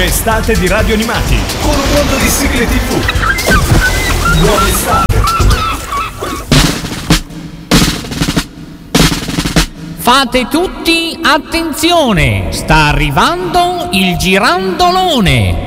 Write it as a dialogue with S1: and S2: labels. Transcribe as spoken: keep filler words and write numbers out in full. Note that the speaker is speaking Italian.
S1: Estate di Radio Animati con un mondo di sigle tivù. Buona estate.
S2: Fate tutti attenzione, sta arrivando il girandolone.